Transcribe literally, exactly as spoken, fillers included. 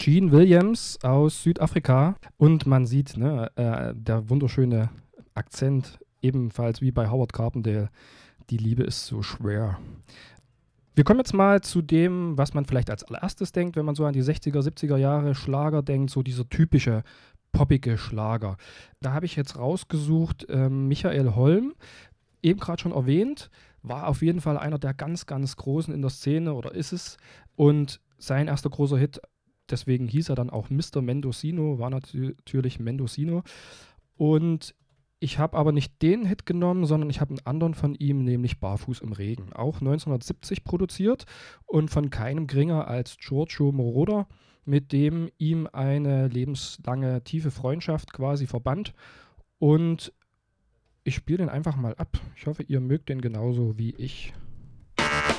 Gene Williams aus Südafrika. Und man sieht, ne, äh, der wunderschöne Akzent, ebenfalls wie bei Howard Carpendale. Die Liebe ist so schwer. Wir kommen jetzt mal zu dem, was man vielleicht als allererstes denkt, wenn man so an die sechziger, siebziger Jahre Schlager denkt, so dieser typische poppige Schlager. Da habe ich jetzt rausgesucht, ähm, Michael Holm, eben gerade schon erwähnt, war auf jeden Fall einer der ganz, ganz Großen in der Szene oder ist es. Und sein erster großer Hit, deswegen hieß er dann auch Mister Mendocino, war natürlich Mendocino. Und ich habe aber nicht den Hit genommen, sondern ich habe einen anderen von ihm, nämlich Barfuß im Regen. Auch neunzehnhundertsiebzig produziert und von keinem geringer als Giorgio Moroder, mit dem ihm eine lebenslange tiefe Freundschaft quasi verband. Und ich spiele den einfach mal ab. Ich hoffe, ihr mögt den genauso wie ich.